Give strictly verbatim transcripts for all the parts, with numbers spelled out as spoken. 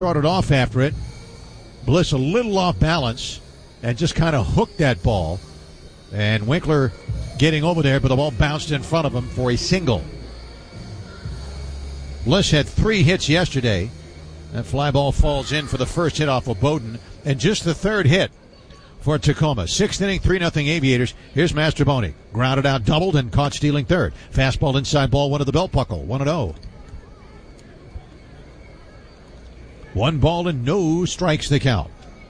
Started off after it. Bliss a little off balance and just kind of hooked that ball. And Winkler getting over there, but the ball bounced in front of him for a single. Bliss had three hits yesterday. That fly ball falls in for the first hit off of Bowden, and just the third hit for Tacoma. Sixth inning, three nothing Aviators. Here's Mastrobuoni. Grounded out, doubled, and caught stealing third. Fastball inside, ball one to the belt buckle. one and oh. One ball and no strikes the count.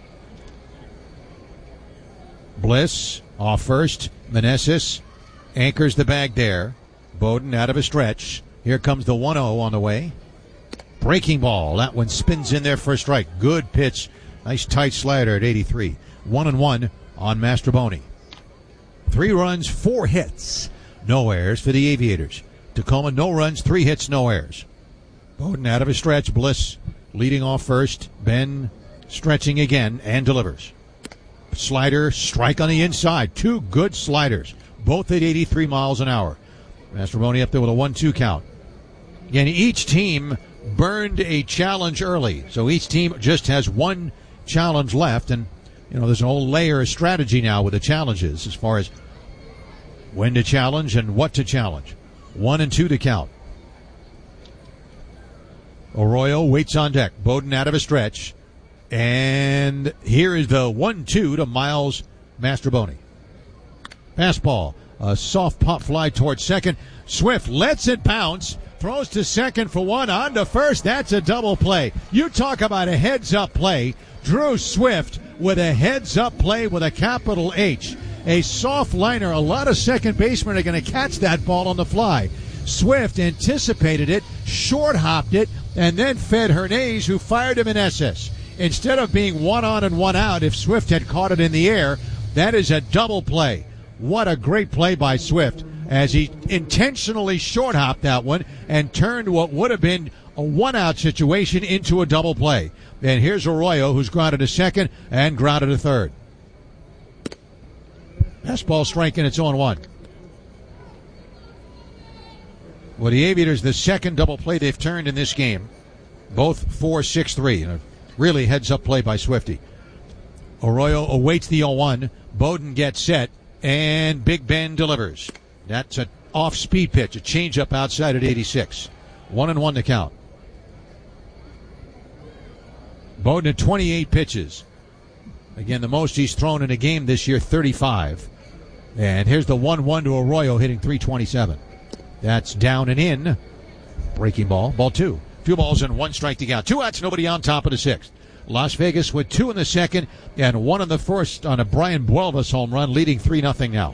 Bliss off first. Meneses anchors the bag there. Bowden out of a stretch. Here comes the one oh on the way. Breaking ball. That one spins in there for a strike. Good pitch. Nice tight slider at eighty-three. One and one on Mastrobuoni. Three runs, four hits. No errors for the Aviators. Tacoma, no runs, three hits, no errors. Bowden out of a stretch. Bliss leading off first. Ben stretching again and delivers. Slider, strike on the inside. Two good sliders. Both at eighty-three miles an hour. Mastrobuoni up there with a one two count. Again, each team burned a challenge early, so each team just has one challenge left, and you know there's a whole layer of strategy now with the challenges as far as when to challenge and what to challenge. One and two to count. Arroyo waits on deck. Bowden out of a stretch, and here is the one two to Miles Mastrobuoni. Fastball, a soft pop fly towards second. Swift lets it bounce. Throws to second for one, on to first. That's a double play. You talk about a heads-up play. Drew Swift with a heads-up play with a capital H. A soft liner. A lot of second basemen are going to catch that ball on the fly. Swift anticipated it, short-hopped it, and then fed Hernandez, who fired him in S S. Instead of being one on and one out, if Swift had caught it in the air, that is a double play. What a great play by Swift, as he intentionally short-hopped that one and turned what would have been a one-out situation into a double play. And here's Arroyo, who's grounded to second and grounded to third. Fastball striking, it's oh one. Well, the Aviators, the second double play they've turned in this game. Both four six three. A really heads-up play by Swifty. Arroyo awaits the oh one. Bowden gets set, and Big Ben delivers. That's an off-speed pitch, a changeup outside at eighty-six. One and one to count. Bowden at twenty-eight pitches. Again, the most he's thrown in a game this year, thirty-five. And here's the one one to Arroyo, hitting three twenty-seven. That's down and in. Breaking ball, ball two. Two balls and one strike to count. Two outs, nobody on, top of the sixth. Las Vegas with two in the second and one in the first on a Brian Buelvas home run, leading three nothing now.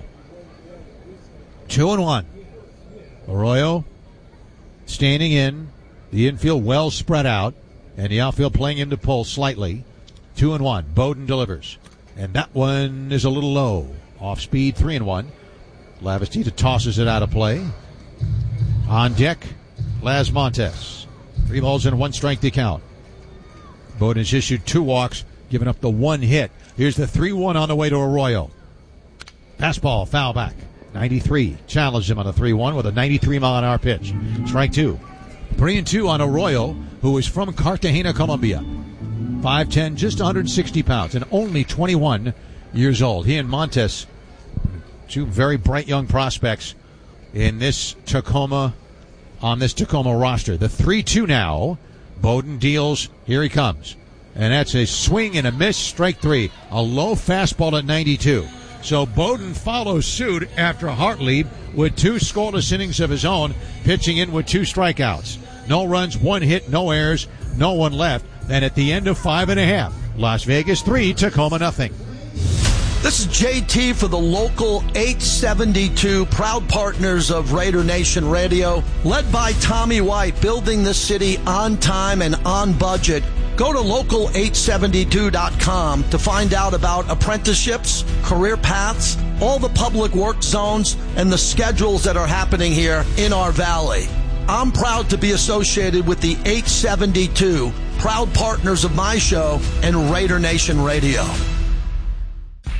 Two and one. Arroyo standing in. The infield well spread out, and the outfield playing him to pull slightly. Two and one. Bowden delivers, and that one is a little low. Off speed, three and one. Lavastida tosses it out of play. On deck, Las Montes. Three balls and one strike to count. Bowden has issued two walks, giving up the one hit. Here's the three one on the way to Arroyo. Fastball, foul back. ninety-three. Challenged him on the three one with a ninety-three mile an hour pitch. Strike two. Three and two on Arroyo, who is from Cartagena, Colombia. five ten, just one hundred sixty pounds, and only twenty-one years old. He and Montes, two very bright young prospects in this Tacoma, on this Tacoma roster. The three two now. Bowden deals. Here he comes. And that's a swing and a miss. Strike three. A low fastball at ninety-two. So Bowden follows suit after Hartley with two scoreless innings of his own, pitching in with two strikeouts. No runs, one hit, no errors, no one left. And at the end of five and a half, Las Vegas three, Tacoma nothing. This is J T for the Local eight seventy-two, proud partners of Raider Nation Radio. Led by Tommy White, building the city on time and on budget. Go to local eight seventy-two dot com to find out about apprenticeships, career paths, all the public work zones, and the schedules that are happening here in our valley. I'm proud to be associated with the eight seventy-two, proud partners of my show and Raider Nation Radio.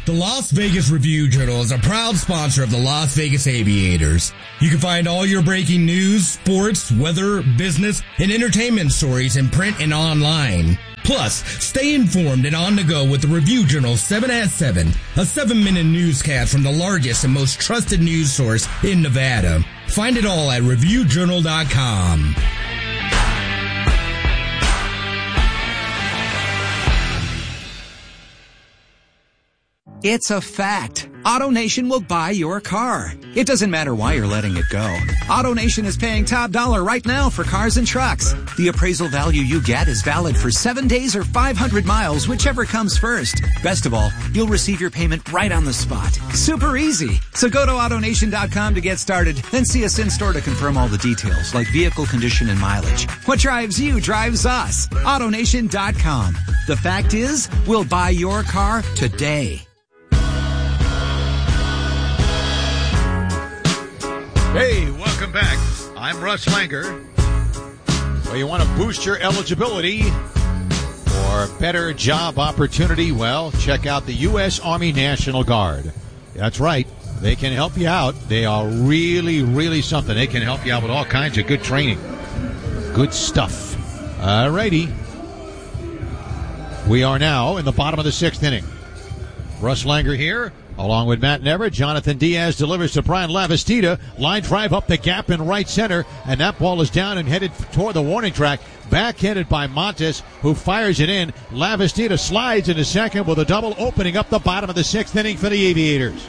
The Las Vegas Review-Journal is a proud sponsor of the Las Vegas Aviators. You can find all your breaking news, sports, weather, business, and entertainment stories in print and online. Plus, stay informed and on the go with the Review-Journal seven at seven, a seven-minute newscast from the largest and most trusted news source in Nevada. Find it all at review journal dot com. It's a fact. AutoNation will buy your car. It doesn't matter why you're letting it go. AutoNation is paying top dollar right now for cars and trucks. The appraisal value you get is valid for seven days or five hundred miles, whichever comes first. Best of all, you'll receive your payment right on the spot. Super easy. So go to auto nation dot com to get started, then see us in store to confirm all the details, like vehicle condition and mileage. What drives you drives us. auto nation dot com. The fact is, we'll buy your car today. Hey, welcome back. I'm Russ Langer. Well, you want to boost your eligibility for better job opportunity? Well, check out the U S Army National Guard. That's right. They can help you out. They are really, really something. They can help you out with all kinds of good training. Good stuff. All righty. We are now in the bottom of the sixth inning. Russ Langer here, along with Matt Never. Jonathan Diaz delivers to Brian Lavastida. Line drive up the gap in right center, and that ball is down and headed toward the warning track. Backhanded by Montes, who fires it in. Lavastida slides into second with a double, opening up the bottom of the sixth inning for the Aviators.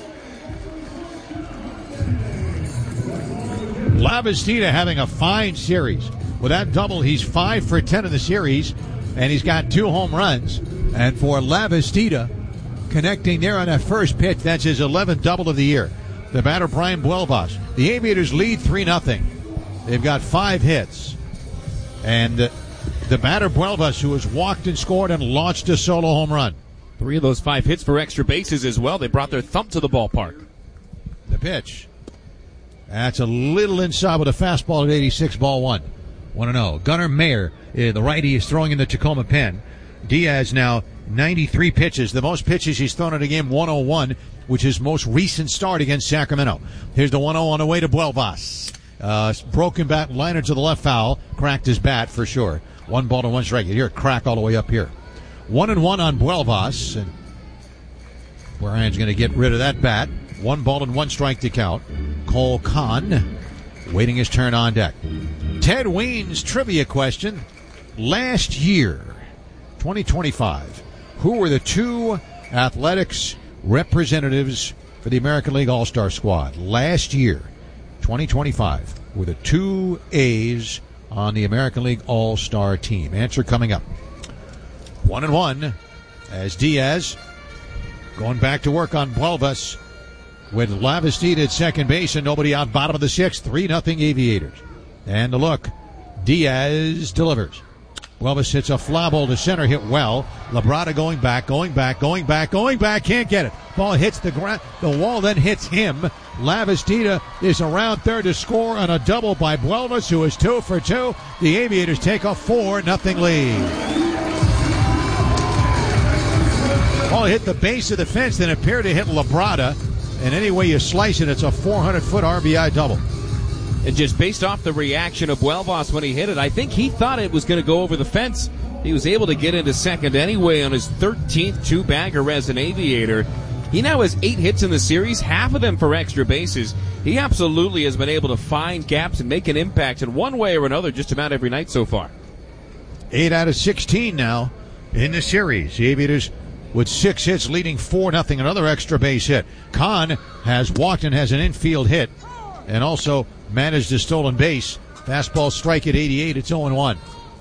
Lavastida having a fine series. With that double, he's five for ten in the series, and he's got two home runs. And for Lavastida, connecting there on that first pitch, that's his eleventh double of the year. The batter, Brian Buelvas. The Aviators lead three nothing. They've got five hits. And the, the batter, Buelvas, who has walked and scored and launched a solo home run. Three of those five hits for extra bases as well. They brought their thump to the ballpark. The pitch. That's a little inside with a fastball at eighty-six, ball one. one and oh. Gunnar Mayer, uh, the righty, is throwing in the Tacoma pen. Diaz now ninety-three pitches. The most pitches he's thrown in a game, one oh one, which is most recent start against Sacramento. Here's the one oh on the way to Buelvas. Uh, broken bat, liner to the left foul. Cracked his bat for sure. One ball to one strike. You hear it crack all the way up here. One and one on Buelvas. And Brian's going to get rid of that bat. One ball and one strike to count. Cole Kahn waiting his turn on deck. Ted Weens trivia question. Last year, twenty twenty-five, who were the two athletics representatives for the American League All-Star squad? Last year, twenty twenty-five, were the two A's on the American League All-Star team. Answer coming up. One and one as Diaz going back to work on Buelvas with Lavastida at second base and nobody out bottom of the sixth. three nothing Aviators. And the look, Diaz delivers. Buelvas hits a fly ball to center, hit well. Labrada going back, going back, going back, going back, can't get it. Ball hits the ground, the wall then hits him. Lavastida is around third to score on a double by Buelvas, who is two for two. The Aviators take a four nothing lead. Ball hit the base of the fence, then appeared to hit Labrada. And any way you slice it, it's a four hundred foot R B I double. And just based off the reaction of Buelvas when he hit it, I think he thought it was going to go over the fence. He was able to get into second anyway on his thirteenth two-bagger as an Aviator. He now has eight hits in the series, half of them for extra bases. He absolutely has been able to find gaps and make an impact in one way or another just about every night so far. Eight out of sixteen now in the series. The Aviators with six hits leading four nothing. Another extra base hit. Kahn has walked and has an infield hit and also managed a stolen base. Fastball strike at eighty-eight. It's oh and one.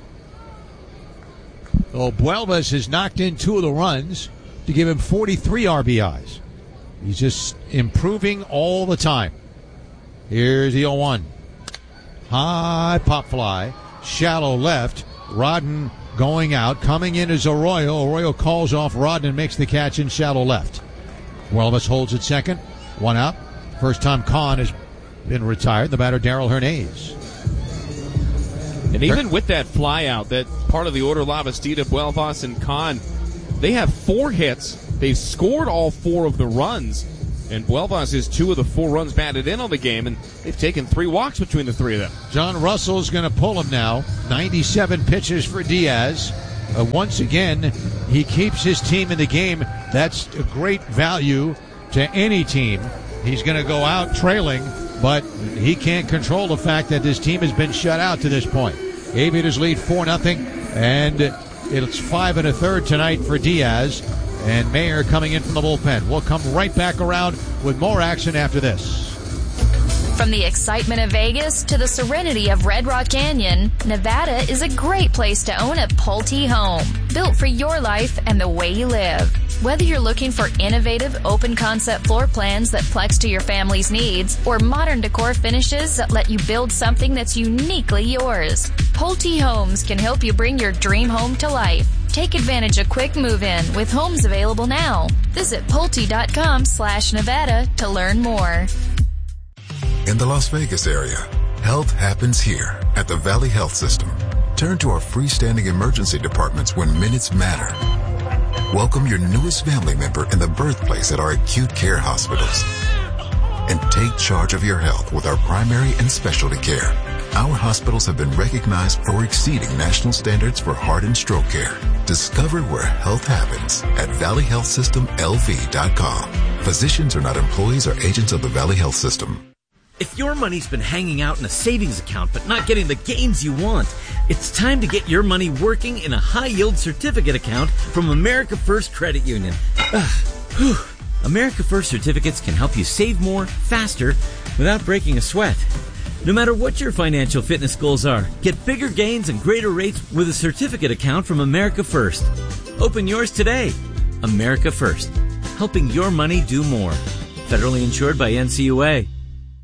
So Buelvas has knocked in two of the runs to give him forty-three R B Is. He's just improving all the time. Here's the oh one. High pop fly. Shallow left. Rodden going out. Coming in is Arroyo. Arroyo calls off Rodden and makes the catch in shallow left. Buelvas holds at second. One out. First time Kahn has been retired. The batter, Darrell Hernandez. And even with that fly out, that part of the order, Lavastida, Buelvas, and Kahn, they have four hits They've scored all four of the runs, and Buelvas is two of the four runs batted in on the game, and they've taken three walks between the three of them. John Russell's going to pull him now. ninety-seven pitches for Diaz. Uh, once again, he keeps his team in the game. That's a great value to any team. He's going to go out trailing, but he can't control the fact that this team has been shut out to this point. Aviators lead four nothing, and it's five and a third tonight for Diaz. And Mayer coming in from the bullpen. We'll come right back around with more action after this. From the excitement of Vegas to the serenity of Red Rock Canyon, Nevada is a great place to own a Pulte home, built for your life and the way you live. Whether you're looking for innovative, open-concept floor plans that flex to your family's needs, or modern decor finishes that let you build something that's uniquely yours, Pulte Homes can help you bring your dream home to life. Take advantage of quick move-in with homes available now. Visit Pulte.com slash Nevada to learn more. In the Las Vegas area, health happens here at the Valley Health System. Turn to our freestanding emergency departments when minutes matter. Welcome your newest family member in the birthplace at our acute care hospitals. And take charge of your health with our primary and specialty care. Our hospitals have been recognized for exceeding national standards for heart and stroke care. Discover where health happens at valley health system l v dot com. Physicians are not employees or agents of the Valley Health System. If your money's been hanging out in a savings account but not getting the gains you want, it's time to get your money working in a high-yield certificate account from America First Credit Union. Ugh, America First certificates can help you save more, faster, without breaking a sweat. No matter what your financial fitness goals are, get bigger gains and greater rates with a certificate account from America First. Open yours today. America First, helping your money do more. Federally insured by N C U A.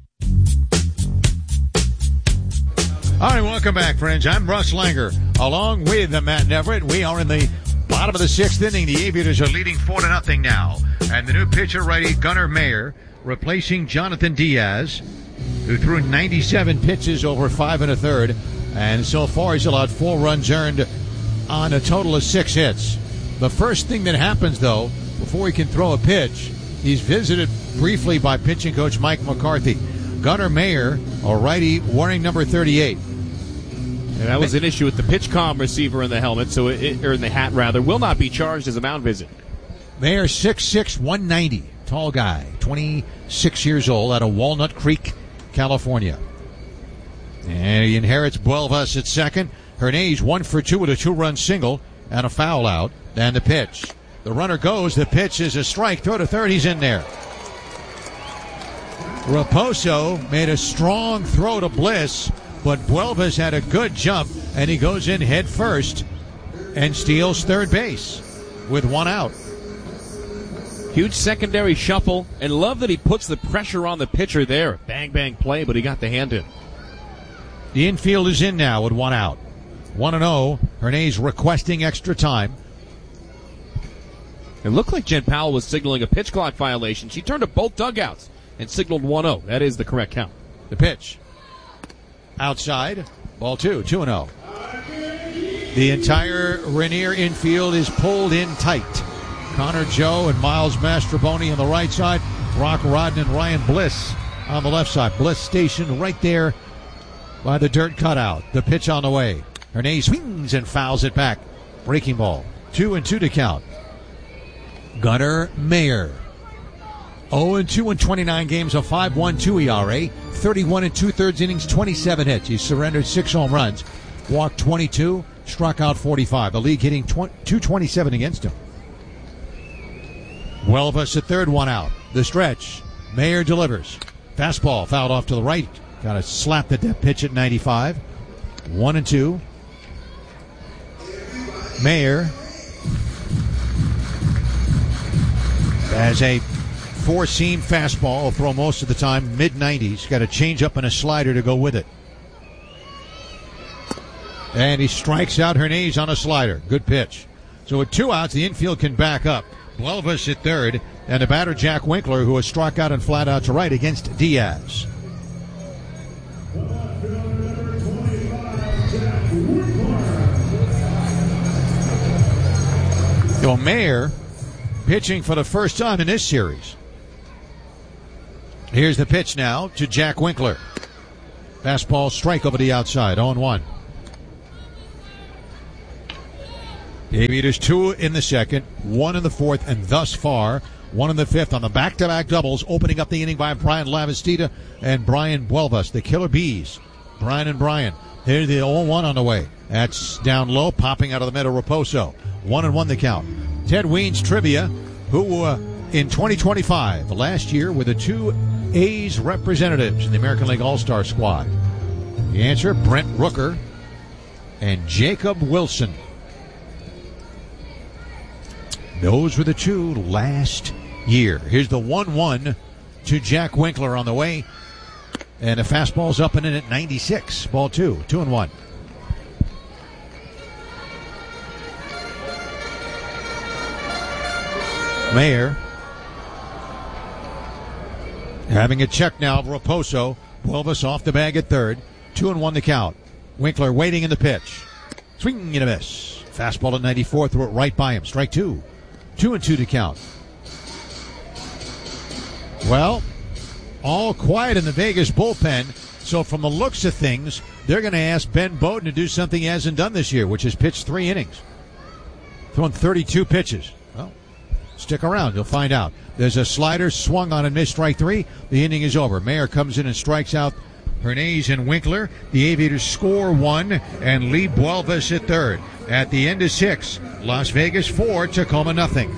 All right, welcome back, friends. I'm Russ Langer, along with Matt Neverett. We are in the bottom of the sixth inning. The Aviators are leading four to nothing now. And the new pitcher, righty Gunnar Mayer, replacing Jonathan Diaz, who threw ninety-seven pitches over five and a third. And so far, he's allowed four runs earned on a total of six hits. The first thing that happens, though, before he can throw a pitch, he's visited briefly by pitching coach Mike McCarthy. Gunnar Mayer, a righty, wearing number thirty-eight. And that was an issue with the PitchCom receiver in the helmet, so it, or in the hat rather, will not be charged as a mound visit. Mayer, six six, one ninety, tall guy, twenty-six years old, out of Walnut Creek, California. And he inherits Buelvas at second. Hernandez one for two with a two-run single and a foul out. And the pitch. The runner goes. The pitch is a strike. Throw to third. He's in there. Raposo made a strong throw to Bliss, but Buelvas had a good jump, and he goes in head first and steals third base with one out. Huge secondary shuffle, and love that he puts the pressure on the pitcher there. Bang, bang play, but he got the hand in. The infield is in now with one out. one and oh. Hernandez requesting extra time. It looked like Jen Powell was signaling a pitch clock violation. She turned to both dugouts and signaled one oh. That is the correct count. The pitch. Outside. Ball two. two and oh. The entire Rainier infield is pulled in tight. Connor Joe and Miles Mastrobuoni on the right side. Brock Rodden and Ryan Bliss on the left side. Bliss stationed right there by the dirt cutout. The pitch on the way. Hernandez swings and fouls it back. Breaking ball. Two and two to count. Gunnar Mayer. oh and two in twenty-nine games, a five point one two E R A. thirty-one and two-thirds innings, twenty-seven hits. He surrendered six home runs. Walked twenty-two, struck out forty-five. The league hitting two twenty-seven against him. Buelvas at third, one out. The stretch. Mayer delivers. Fastball fouled off to the right. Got to slap the depth pitch at ninety-five. One and two. Mayer has a four-seam fastball. Will throw most of the time mid nineties. Got a change-up and a slider to go with it. And he strikes out Hernandez on a slider. Good pitch. So with two outs, the infield can back up. Buelvas at third, and the batter Jack Winkler, who has struck out and flat out to right against Diaz. So Mayer pitching for the first time in this series. Here's the pitch now to Jack Winkler. Fastball strike over the outside, oh and one. The Aviators two in the second, one in the fourth, and thus far, one in the fifth on the back-to-back doubles, opening up the inning by Brian Lavastida and Brian Buelvas, the Killer Bees. Brian and Brian. Here's the oh one on the way. That's down low, popping out of the middle, Raposo. One and one the count. Ted Weens trivia, who uh, in twenty twenty-five, last year, were the two A's representatives in the American League All-Star squad. The answer, Brent Rooker and Jacob Wilson. Those were the two last year. Here's the one one to Jack Winkler on the way. And the fastball's up and in at ninety-six. Ball two. Two and one. Mayer having a check now of Raposo. Buelvas off the bag at third. Two and one the count. Winkler waiting in the pitch. Swing and a miss. Fastball at ninety-four. Threw it right by him. Strike two. Two and two to count. Well, all quiet in the Vegas bullpen. So from the looks of things, they're going to ask Ben Bowden to do something he hasn't done this year, which is pitch three innings. Thrown thirty-two pitches. Well, stick around. You'll find out. There's a slider swung on and missed, strike three. The inning is over. Mayer comes in and strikes out Hernandez and Winkler. The Aviators score one and lead Buelvas at third. At the end of six, Las Vegas four, Tacoma nothing.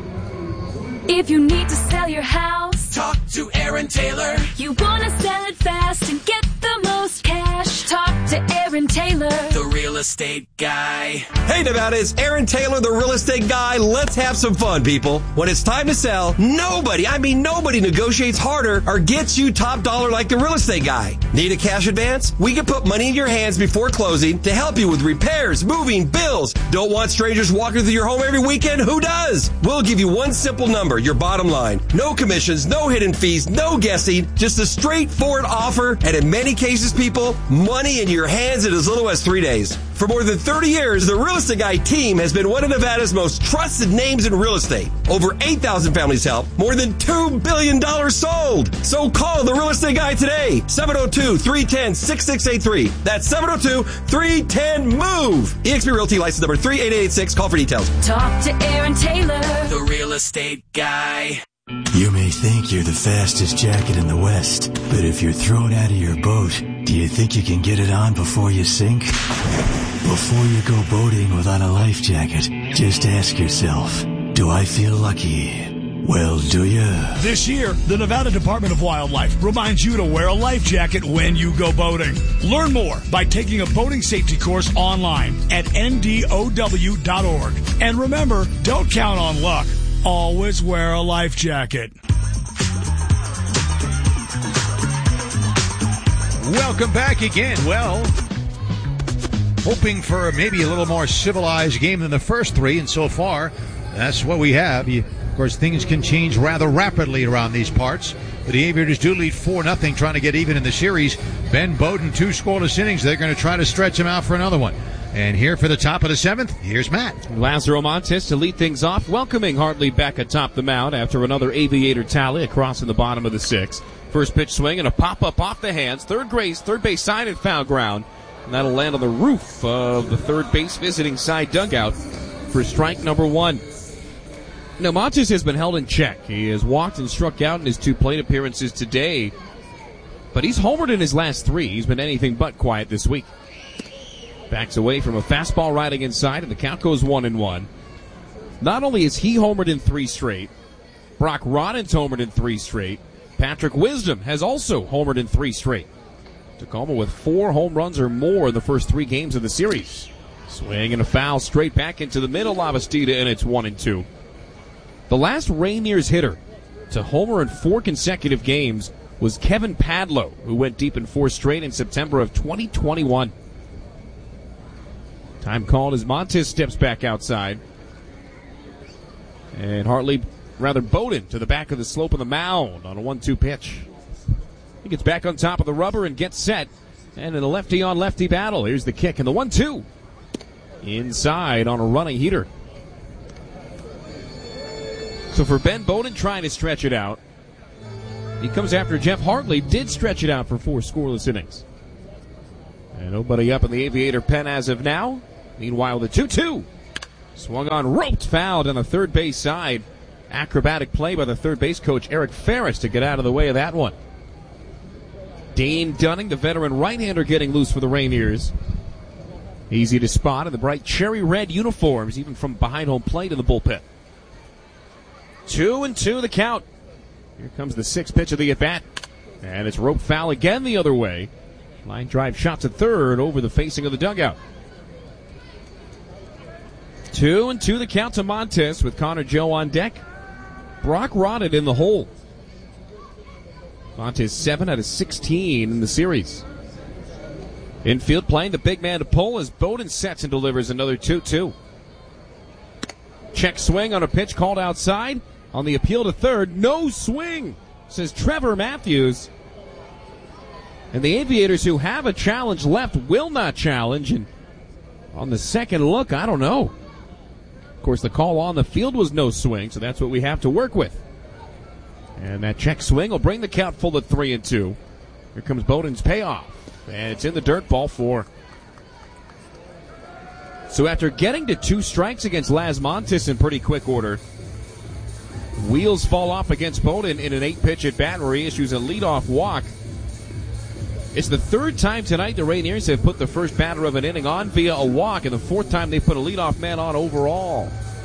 If you need to sell your house, talk to Aaron Taylor. You want to sell it fast and get the most cash, talk to Aaron Taylor, the real estate guy. Hey Nevada, it's Aaron Taylor, the real estate guy. Let's have some fun, people. When it's time to sell, nobody, I mean nobody negotiates harder or gets you top dollar like the real estate guy. Need a cash advance? We can put money in your hands before closing to help you with repairs, moving, bills. Don't want strangers walking through your home every weekend? Who does? We'll give you one simple number, your bottom line. No commissions, no hidden fees, no guessing, just a straightforward offer, and in many cases, people, money in your hands in as little as three days. For more than thirty years, the Real Estate Guy team has been one of Nevada's most trusted names in real estate. Over eight thousand families helped, more than two billion dollars sold. So call the Real Estate Guy today, seven oh two, three one zero, six six eight three. That's seven oh two, three one zero, MOVE. E X P Realty license number three eight eight six. Call for details. talk to Aaron Taylor, the real estate guy. You may think you're the fastest jacket in the West, but if you're thrown out of your boat, do you think you can get it on before you sink? Before you go boating without a life jacket, just ask yourself, do I feel lucky? Well, do you? This year, the Nevada Department of Wildlife reminds you to wear a life jacket when you go boating. Learn more by taking a boating safety course online at N D O W dot org. And remember, don't count on luck. Always wear a life jacket. Welcome back again. Well, hoping for maybe a little more civilized game than the first three, and so far, that's what we have. You, of course, things can change rather rapidly around these parts. But the Aviators do lead four nothing, trying to get even in the series. Ben Bowden, two scoreless innings. They're going to try to stretch him out for another one. And here for the top of the seventh, here's Matt. Lazaro Montes to lead things off, welcoming Hartley back atop the mound after another Aviator tally across in the bottom of the sixth. First pitch swing and a pop-up off the hands. Third base, third base side and foul ground. And that'll land on the roof of the third base visiting side dugout for strike number one. Now, Montes has been held in check. He has walked and struck out in his two plate appearances today. But he's homered in his last three. He's been anything but quiet this week. Backs away from a fastball riding inside, and the count goes one and one. Not only is he homered in three straight, Brock Rodden's homered in three straight. Patrick Wisdom has also homered in three straight. Tacoma with four home runs or more in the first three games of the series. Swing and a foul straight back into the middle, Lavastida, and it's one and two. The last Rainiers hitter to homer in four consecutive games was Kevin Padlo, who went deep in four straight in September of twenty twenty-one. Time called as Montes steps back outside. And Hartley, rather Bowden, to the back of the slope of the mound on a one two pitch. He gets back on top of the rubber and gets set. And in a lefty-on-lefty battle, here's the kick and the one two. Inside on a running heater. So for Ben Bowden trying to stretch it out, he comes after Jeff Hartley, did stretch it out for four scoreless innings. And nobody up in the Aviator pen as of now. Meanwhile, the two two. Swung on, roped, fouled on the third base side. Acrobatic play by the third base coach, Eric Ferris, to get out of the way of that one. Dane Dunning, the veteran right-hander, getting loose for the Rainiers. Easy to spot in the bright cherry red uniforms, even from behind home plate in the bullpen. Two and two the count. Here comes the sixth pitch of the at-bat. And it's rope foul again the other way. Line drive shot to third over the facing of the dugout. Two and two the count to Montes with Connor Joe on deck. Brock Rodden in the hole. Montes seven out of sixteen in the series. Infield playing the big man to pull as Bowden sets and delivers another two two. Check swing on a pitch called outside. On the appeal to third, no swing, says Trevor Matthews. And the Aviators, who have a challenge left, will not challenge. And on the second look, I don't know. Of course, the call on the field was no swing, so that's what we have to work with. And that check swing will bring the count full at three and two. Here comes Bowden's payoff. And it's in the dirt, ball four. So after getting to two strikes against Laz Montes in pretty quick order, wheels fall off against Bowden in an eight-pitch at-bat where he issues a leadoff walk. It's the third time tonight the Rainiers have put the first batter of an inning on via a walk, and the fourth time they put a leadoff man on overall.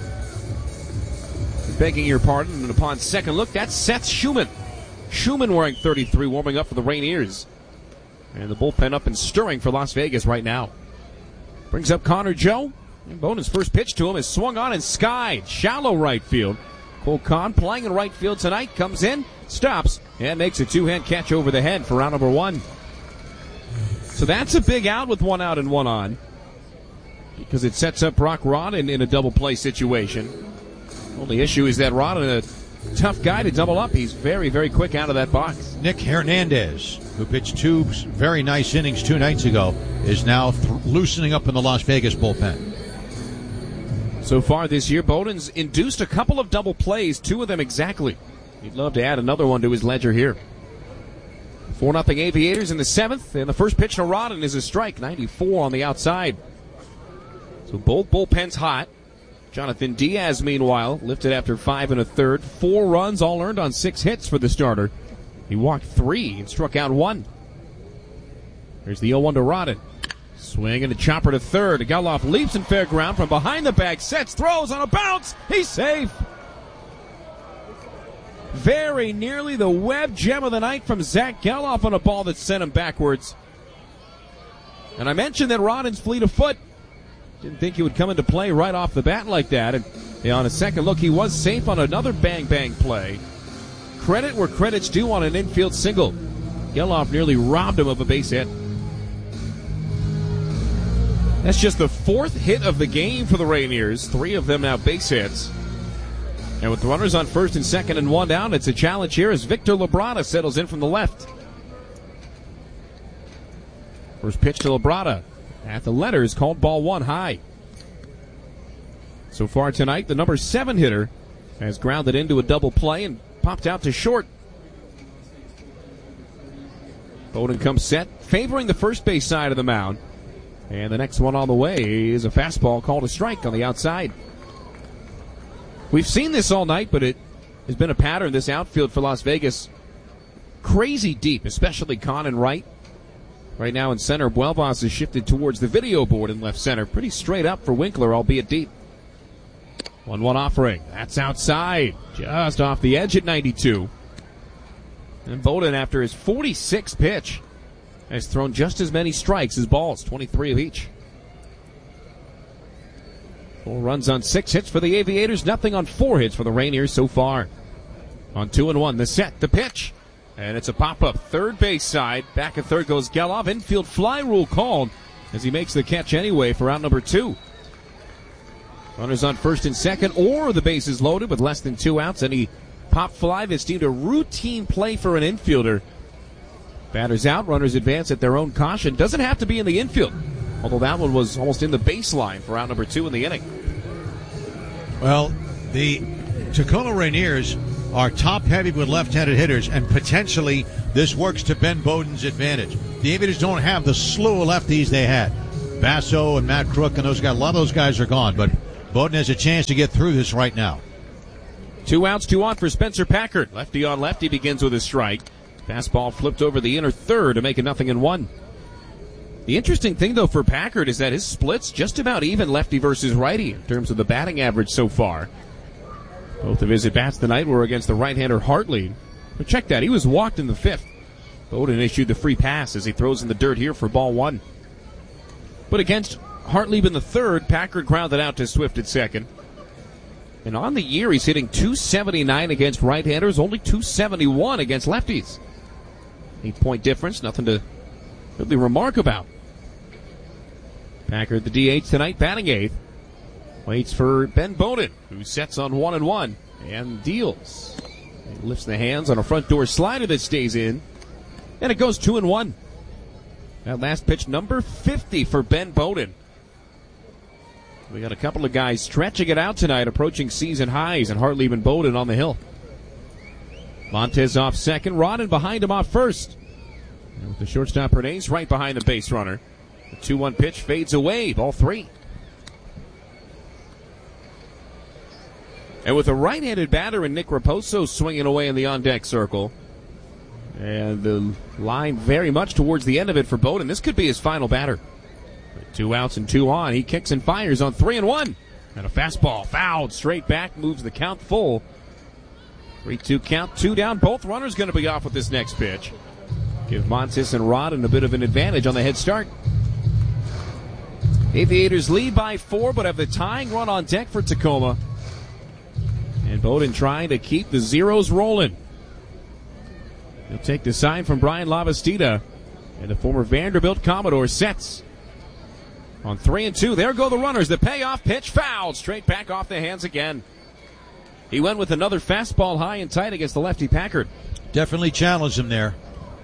Begging your pardon, and upon second look, that's Seth Schumann. Schumann wearing thirty-three, warming up for the Rainiers. And the bullpen up and stirring for Las Vegas right now. Brings up Connor Joe. And Bowden's first pitch to him is swung on and skied. Shallow right field. Cole Kahn playing in right field tonight. Comes in, stops, and makes a two-hand catch over the head for round number one. So that's a big out with one out and one on. Because it sets up Brock Rodden in a double play situation. Only issue is that Rodden, a tough guy to double up. He's very, very quick out of that box. Nick Hernandez, who pitched two very nice innings two nights ago, is now th- loosening up in the Las Vegas bullpen. So far this year, Bowden's induced a couple of double plays, two of them exactly. He'd love to add another one to his ledger here. four nothing Aviators in the seventh, and the first pitch to Rodden is a strike, ninety-four on the outside. So both bullpens hot. Jonathan Diaz, meanwhile, lifted after five and a third. Four runs, all earned on six hits for the starter. He walked three and struck out one. Here's the oh one to Rodden. Swing and a chopper to third. Geloff leaps in fair ground from behind the bag, sets, throws on a bounce. He's safe. Very nearly the Webb gem of the night from Zach Geloff on a ball that sent him backwards. And I mentioned that Rodden's fleet of foot. Didn't think he would come into play right off the bat like that. And yeah, on a second look, he was safe on another bang-bang play. Credit where credit's due on an infield single. Geloff nearly robbed him of a base hit. That's just the fourth hit of the game for the Rainiers. Three of them now base hits. And with runners on first and second and one down, it's a challenge here as Victor Labrada settles in from the left. First pitch to Labrada. At the letters, called ball one high. So far tonight, the number seven hitter has grounded into a double play and popped out to short. Bowden comes set, favoring the first base side of the mound. And the next one on the way is a fastball called a strike on the outside. We've seen this all night, but it has been a pattern, this outfield for Las Vegas. Crazy deep, especially Kahn and right. Right now in center, Buelvas is shifted towards the video board in left center. Pretty straight up for Winkler, albeit deep. one one offering. That's outside. Just off the edge at ninety-two. And Bowden, after his forty-sixth pitch, has thrown just as many strikes as balls, twenty-three of each. Four runs on six hits for the Aviators, nothing on four hits for the Rainiers so far. On two and one, the set, the pitch. And it's a pop-up third base side. Back at third goes Geloff. Infield fly rule called as he makes the catch anyway for out number two. Runners on first and second, or the bases loaded with less than two outs. Any pop fly that's deemed a routine play for an infielder. Batters out, runners advance at their own caution. Doesn't have to be in the infield, although that one was almost in the baseline for out number two in the inning. Well, the Tacoma Rainiers are top-heavy with left-handed hitters, and potentially this works to Ben Bowden's advantage. The Aviators don't have the slew of lefties they had. Basso and Matt Crook and those guys, a lot of those guys are gone, but Bowden has a chance to get through this right now. Two outs, two on for Spencer Packard. Lefty on lefty begins with a strike. Fastball flipped over the inner third to make it nothing in one. The interesting thing, though, for Packard is that his split's just about even lefty versus righty in terms of the batting average so far. Both of his at-bats tonight were against the right-hander Hartley. But check that, he was walked in the fifth. Bowden issued the free pass as he throws in the dirt here for ball one. But against Hartlieb in the third, Packard grounded out to Swift at second. And on the year, he's hitting two seventy-nine against right-handers, only two seventy-one against lefties. Eight-point difference, nothing to really remark about. Packard, the D H tonight, batting eighth. Waits for Ben Bowden, who sets on one and one and deals. He lifts the hands on a front door slider that stays in, and it goes two and one. That last pitch, number fifty for Ben Bowden. We got a couple of guys stretching it out tonight, approaching season highs, and Hartley and Bowden on the hill. Montez off second, Rodden behind him off first. And with the shortstop Bernays right behind the base runner. The two one pitch fades away, ball three. And with a right-handed batter in Nick Raposo swinging away in the on-deck circle. And the line very much towards the end of it for Bowden. This could be his final batter. Two outs and two on. He kicks and fires on three and one. And a fastball fouled straight back, moves the count full. three two count, two down. Both runners going to be off with this next pitch. Give Montes and Rodden a bit of an advantage on the head start. Aviators lead by four, but have the tying run on deck for Tacoma. And Bowden trying to keep the zeros rolling. He'll take the sign from Brian Lavastida. And the former Vanderbilt Commodore sets. On three and two, there go the runners. The payoff pitch fouled. Straight back off the hands again. He went with another fastball high and tight against the lefty Packard. Definitely challenged him there.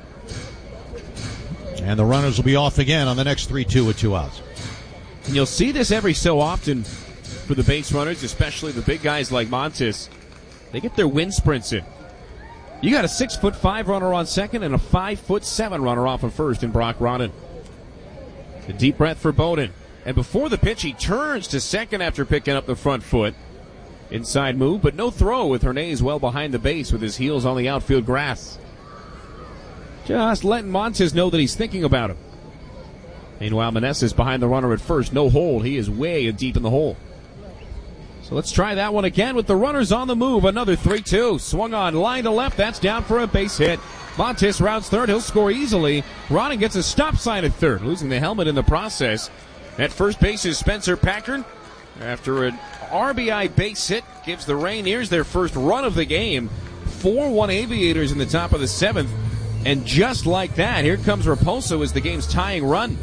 And the runners will be off again on the next three two with two outs. And you'll see this every so often for the base runners, especially the big guys like Montes. They get their wind sprints in. You got a six foot five runner on second and a five foot seven runner off of first in Brock Rodden. A deep breath for Bowden. And before the pitch, he turns to second after picking up the front foot. Inside move, but no throw with Hernandez well behind the base with his heels on the outfield grass. Just letting Montes know that he's thinking about him. Meanwhile, Meneses behind the runner at first. No hold. He is way deep in the hole. So let's try that one again with the runners on the move. Another three two. Swung on line to left. That's down for a base hit. Montes rounds third. He'll score easily. Rodden gets a stop sign at third, losing the helmet in the process. At first base is Spencer Packard. After an R B I base hit, gives the Rainiers their first run of the game. four one Aviators in the top of the seventh. And just like that, here comes Raposo as the game's tying run.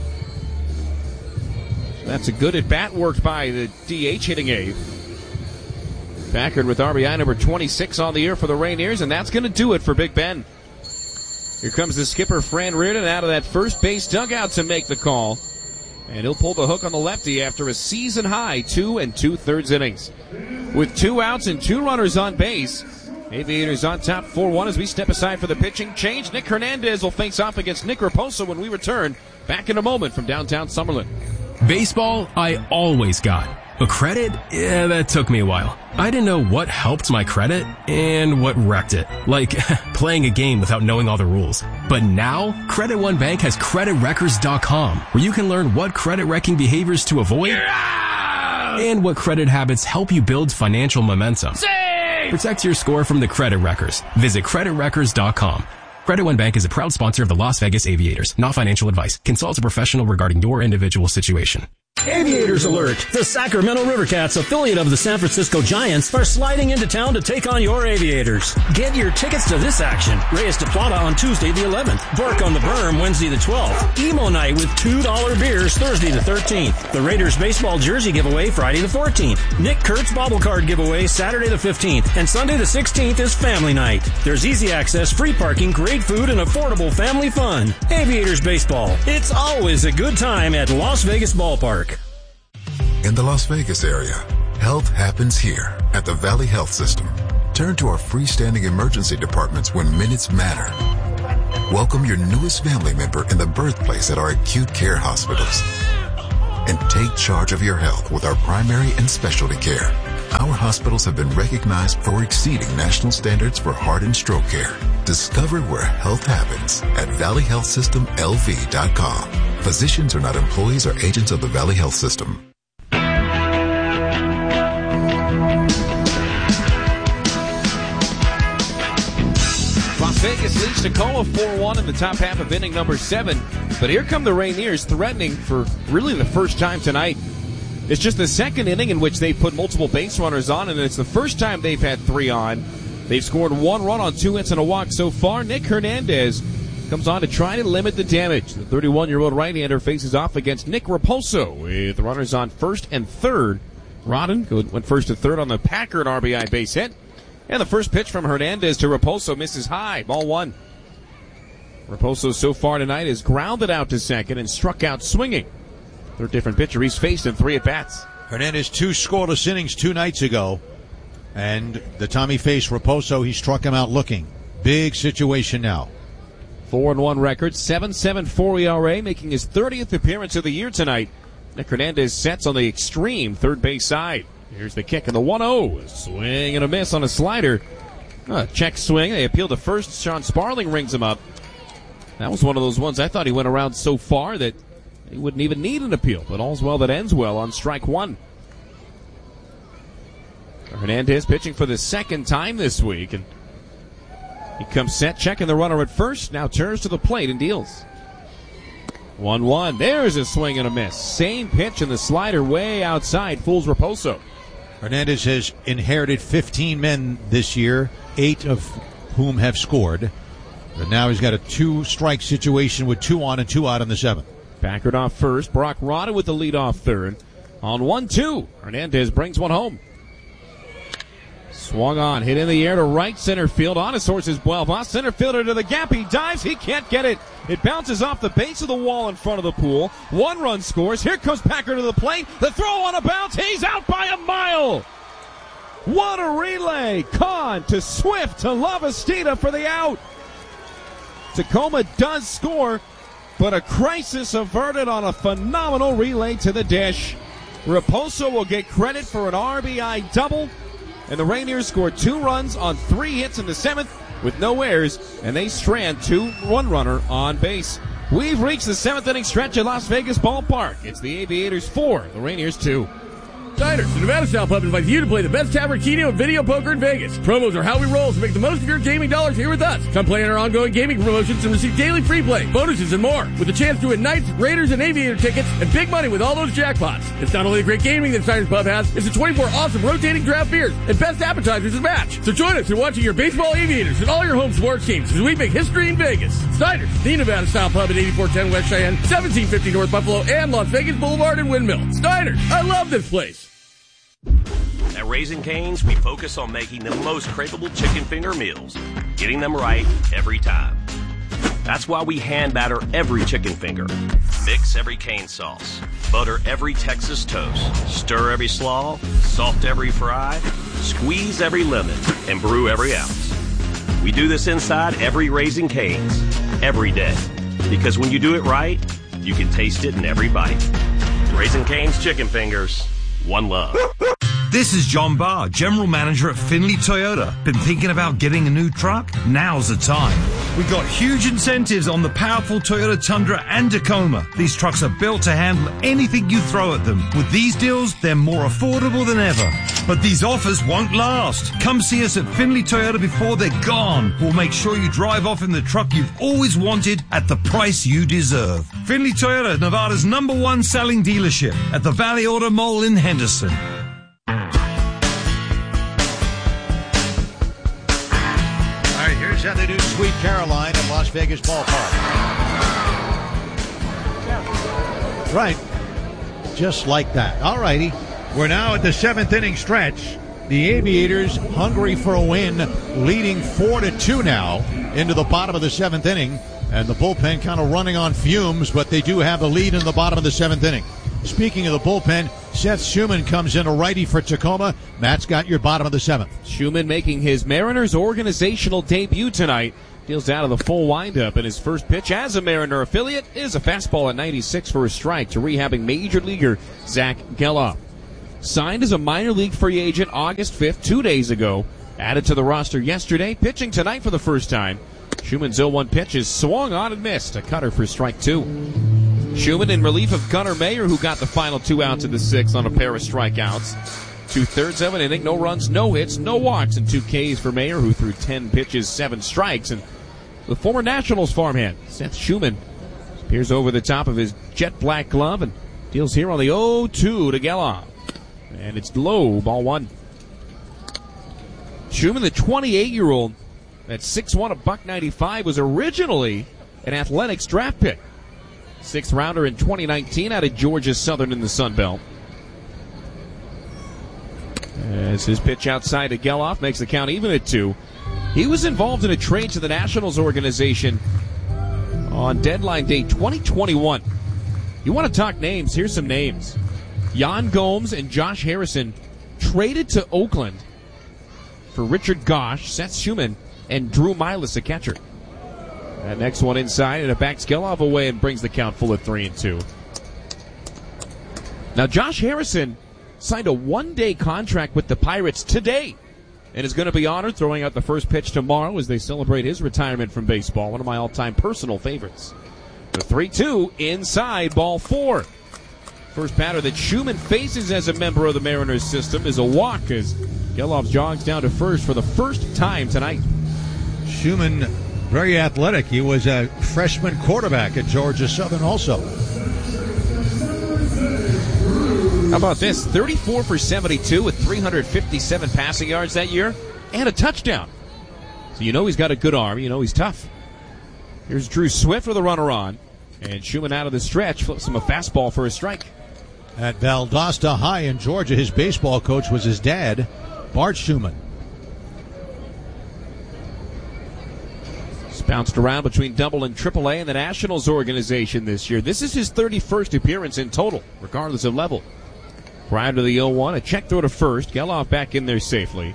So that's a good at-bat worked by the D H hitting Abe. Packard with R B I number twenty-six on the year for the Rainiers, and that's going to do it for Big Ben. Here comes the skipper, Fran Reardon, out of that first base dugout to make the call. And he'll pull the hook on the lefty after a season-high two and two-thirds innings. With two outs and two runners on base, Aviators on top four one as we step aside for the pitching change. Nick Hernandez will face off against Nick Raposo when we return. Back in a moment from downtown Summerlin. Baseball, I always got. But credit? Yeah, that took me a while. I didn't know what helped my credit and what wrecked it. Like, playing a game without knowing all the rules. But now, Credit One Bank has credit wreckers dot com, where you can learn what credit wrecking behaviors to avoid and what credit habits help you build financial momentum. Save! Protect your score from the credit wreckers. Visit credit wreckers dot com. Credit One Bank is a proud sponsor of the Las Vegas Aviators. Not financial advice. Consult a professional regarding your individual situation. Aviators alert! The Sacramento Rivercats, affiliate of the San Francisco Giants, are sliding into town to take on your Aviators. Get your tickets to this action. Reyes de Plata on Tuesday the eleventh. Bark on the Berm Wednesday the twelfth. Emo Night with two dollar beers Thursday the thirteenth. The Raiders baseball jersey giveaway Friday the fourteenth. Nick Kurtz bobble card giveaway Saturday the fifteenth. And Sunday the sixteenth is Family Night. There's easy access, free parking, great food, and affordable family fun. Aviators baseball. It's always a good time at Las Vegas Ballpark. In the Las Vegas area, Health happens here at the Valley Health System. Turn to our freestanding emergency departments when minutes matter. Welcome your newest family member in the birthplace at our acute care hospitals. And take charge of your health with our primary and specialty care. Our hospitals have been recognized for exceeding national standards for heart and stroke care. Discover where health happens at valley health system l v dot com. Physicians are not employees or agents of the Valley Health System. Las Vegas leads Tacoma four one in the top half of inning number seven. But here come the Rainiers threatening for really the first time tonight. It's just the second inning in which they've put multiple base runners on, and it's the first time they've had three on. They've scored one run on two hits and a walk so far. Nick Hernandez comes on to try to limit the damage. The thirty-one-year-old right-hander faces off against Nick Raposo with runners on first and third. Rodden went first to third on the Packard R B I base hit. And the first pitch from Hernandez to Raposo misses high. Ball one. Raposo so far tonight has grounded out to second and struck out swinging. Third different pitcher he's faced in three at-bats. Hernandez two scoreless innings two nights ago. And the time he faced Raposo, he struck him out looking. Big situation now. four and one record, seven point seven four E R A, making his thirtieth appearance of the year tonight. Nick Hernandez sets on the extreme third base side. Here's the kick and the one oh. Swing and a miss on a slider. Uh, check swing. They appeal to first. Sean Sparling rings him up. That was one of those ones I thought he went around so far that he wouldn't even need an appeal. But all's well that ends well on strike one. Hernandez pitching for the second time this week. And he comes set, checking the runner at first. Now turns to the plate and deals. one one. There's a swing and a miss. Same pitch and the slider way outside. Fools Raposo. Hernandez has inherited fifteen men this year, eight of whom have scored. But now he's got a two-strike situation with two on and two out in the seventh. Packard off first. Brock Rodden with the lead off third. On one two. Hernandez brings one home. Swung on, hit in the air to right center field. On his horse is Buelvas. Center fielder to the gap. He dives. He can't get it. It bounces off the base of the wall in front of the pool. One run scores. Here comes Packard to the plate. The throw on a bounce. He's out by a mile. What a relay. Kahn to Swift to Lavastida for the out. Tacoma does score, but a crisis averted on a phenomenal relay to the dish. Raposo will get credit for an R B I double. And the Rainiers scored two runs on three hits in the seventh with no errors, and they strand two one runner on base. We've reached the seventh inning stretch at Las Vegas Ballpark. It's the Aviators four, the Rainiers two. Diners, the Nevada Style Pub invites you to play the best tavern, keno, and video poker in Vegas. Promos are how we roll, so make the most of your gaming dollars here with us. Come play in our ongoing gaming promotions and receive daily free play, bonuses, and more. With a chance to win Knights, Raiders, and Aviator tickets, and big money with all those jackpots. It's not only the great gaming that Diners Pub has, it's the twenty-four awesome rotating draft beers and best appetizers to match. So join us in watching your baseball Aviators and all your home sports teams as we make history in Vegas. Diners, the Nevada Style Pub at eighty-four ten West Cheyenne, seventeen fifty North Buffalo, and Las Vegas Boulevard and Windmill. Diners, I love this place. At Raising Cane's, we focus on making the most craveable chicken finger meals, getting them right every time. That's why we hand batter every chicken finger, mix every cane sauce, butter every Texas toast, stir every slaw, salt every fry, squeeze every lemon, and brew every ounce. We do this inside every Raising Cane's, every day. Because when you do it right, you can taste it in every bite. Raising Cane's chicken fingers. One love. This is John Barr, General Manager at Findlay Toyota. Been thinking about getting a new truck? Now's the time. We got huge incentives on the powerful Toyota Tundra and Tacoma. These trucks are built to handle anything you throw at them. With these deals, they're more affordable than ever. But these offers won't last. Come see us at Findlay Toyota before they're gone. We'll make sure you drive off in the truck you've always wanted at the price you deserve. Findlay Toyota, Nevada's number one selling dealership at the Valley Auto Mall in Henderson. Here's how they do Sweet Caroline at Las Vegas Ballpark. Right. Just like that. All righty. We're now at the seventh inning stretch. The Aviators hungry for a win, leading four to two now into the bottom of the seventh inning. And the bullpen kind of running on fumes, but they do have the lead in the bottom of the seventh inning. Speaking of the bullpen, Seth Schumann comes in a righty for Tacoma. Matt's got your bottom of the seventh. Schumann making his Mariners organizational debut tonight. Deals out of the full windup, and his first pitch as a Mariner affiliate is a fastball at ninety-six for a strike to rehabbing major leaguer Zach Geloff. Signed as a minor league free agent August fifth, two days ago. Added to the roster yesterday, pitching tonight for the first time. Schumann's oh one pitch is swung on and missed. A cutter for strike two. Schumann in relief of Gunnar Mayer, who got the final two outs in the sixth on a pair of strikeouts. Two-thirds of an inning, no runs, no hits, no walks, and two Ks for Mayer, who threw ten pitches, seven strikes. And the former Nationals farmhand, Seth Schumann, peers over the top of his jet black glove and deals here on the oh two to Geloff. And it's low, ball one. Schumann, the twenty-eight-year-old, at six one, a buck ninety-five, was originally an Athletics draft pick. Sixth rounder in twenty nineteen out of Georgia Southern in the Sun Belt. As his pitch outside to Geloff makes the count even at two. He was involved in a trade to the Nationals organization on deadline day twenty twenty-one. You want to talk names? Here's some names. Yan Gomes and Josh Harrison traded to Oakland for Richard Gosch, Seth Schumann, and Drew Milas, a catcher. That next one inside, and it backs Geloff away and brings the count full at three and two. Now, Josh Harrison signed a one-day contract with the Pirates today and is going to be honored throwing out the first pitch tomorrow as they celebrate his retirement from baseball, one of my all-time personal favorites. The three two inside, ball four. First batter that Schumann faces as a member of the Mariners system is a walk as Geloff jogs down to first for the first time tonight. Schumann, very athletic. He was a freshman quarterback at Georgia Southern also. How about this? thirty-four for seventy-two with three hundred fifty-seven passing yards that year and a touchdown. So you know he's got a good arm. You know he's tough. Here's Drew Swift with a runner on. And Schumann out of the stretch flips him a fastball for a strike. At Valdosta High in Georgia, his baseball coach was his dad, Bart Schumann. He's bounced around between Double and Triple A in the Nationals organization this year. This is his thirty-first appearance in total, regardless of level. Prior to the oh one, a check throw to first. Geloff back in there safely.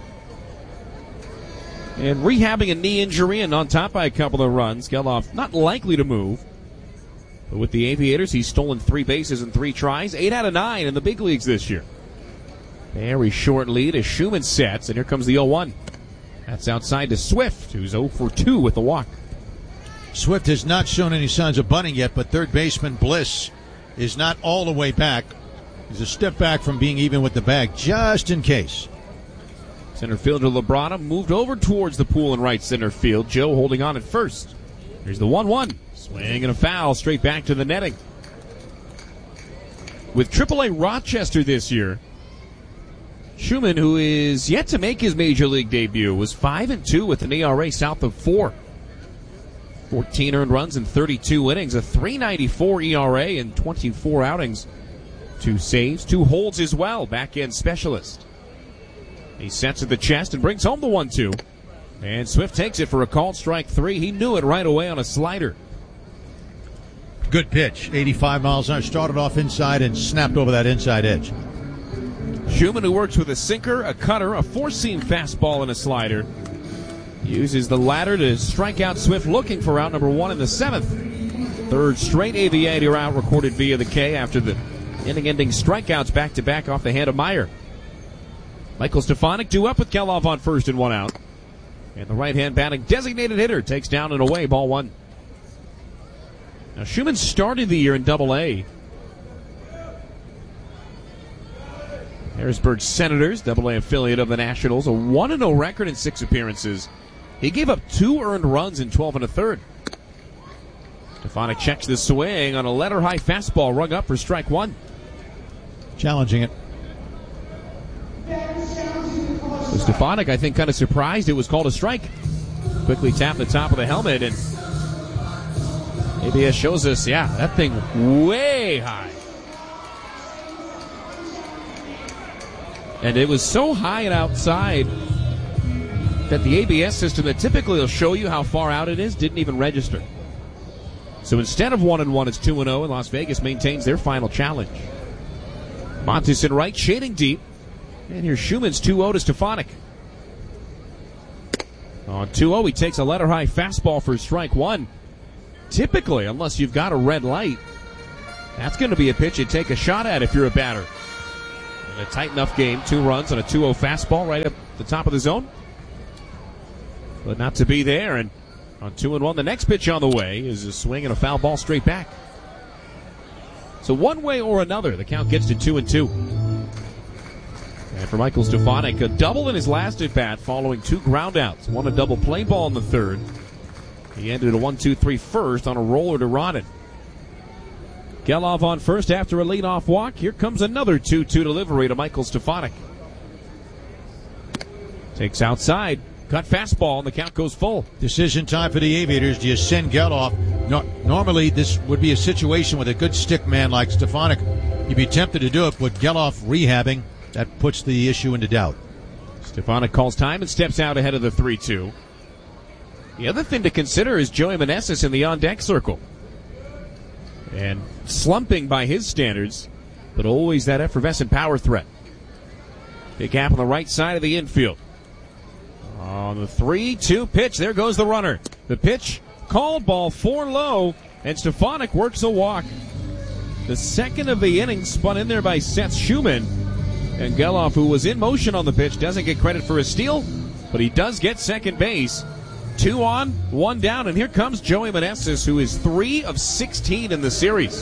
And rehabbing a knee injury and on top by a couple of runs. Geloff not likely to move. But with the Aviators, he's stolen three bases in three tries. Eight out of nine in the big leagues this year. Very short lead as Schumann sets, and here comes the oh one. That's outside to Swift, who's oh for two with the walk. Swift has not shown any signs of bunting yet, but third baseman Bliss is not all the way back. He's a step back from being even with the bag, just in case. Center fielder Labrada moved over towards the pool in right center field. Joe holding on at first. Here's the one one. Swing and a foul straight back to the netting. With Triple A Rochester this year, Schumann, who is yet to make his major league debut, was five and two with an E R A south of four. fourteen earned runs in thirty-two innings, a three ninety-four E R A in twenty-four outings. Two saves, two holds as well, back-end specialist. He sets at the chest and brings home the one two. And Swift takes it for a called strike three. He knew it right away on a slider. Good pitch, eighty-five miles an hour. Started off inside and snapped over that inside edge. Schumann, who works with a sinker, a cutter, a four-seam fastball, and a slider, uses the latter to strike out Swift, looking for out number one in the seventh. Third straight Aviator out recorded via the K after the inning-ending strikeouts back-to-back off the hand of Meyer. Michael Stefanik due up with Geloff on first and one out. And the right-hand batting designated hitter takes down and away, ball one. Now, Schumann started the year in Double A. Harrisburg Senators, Double A affiliate of the Nationals, a one and oh record in six appearances. He gave up two earned runs in twelve and a third. Stefanik checks the swing on a letter-high fastball rung up for strike one. Challenging it. So Stefanik, I think, kind of surprised it was called a strike. Quickly tapped the top of the helmet, and A B S shows us, yeah, that thing way high. And it was so high and outside that the A B S system that typically will show you how far out it is didn't even register. So instead of one and one, it's two and oh, and Las Vegas maintains their final challenge. Montes in right, shading deep. And here's Schumann's two oh to Stefanik. On two oh, he takes a letter-high fastball for strike one. Typically, unless you've got a red light, that's going to be a pitch you take a shot at if you're a batter. In a tight enough game, two runs on a two oh fastball right up the top of the zone. But not to be there, and on two and one, the next pitch on the way is a swing and a foul ball straight back. So one way or another, the count gets to two and two. And for Michael Stefanik, a double in his last at-bat following two groundouts. One a double play ball in the third. He ended a one two three first on a roller to Rodden. Geloff on first after a leadoff walk. Here comes another two two delivery to Michael Stefanik. Takes outside. Cut fastball, and the count goes full. Decision time for the Aviators. Do you send Geloff? No, normally, this would be a situation with a good stick man like Stefanik. You'd be tempted to do it, but Geloff rehabbing, that puts the issue into doubt. Stefanik calls time and steps out ahead of the three two. The other thing to consider is Joey Meneses in the on-deck circle. And slumping by his standards, but always that effervescent power threat. Big gap on the right side of the infield. On the three two pitch, there goes the runner. The pitch, called ball four low, and Stefanik works a walk. The second of the inning spun in there by Seth Schumann. And Geloff, who was in motion on the pitch, doesn't get credit for a steal, but he does get second base. Two on, one down, and here comes Joey Meneses, who is three of sixteen in the series.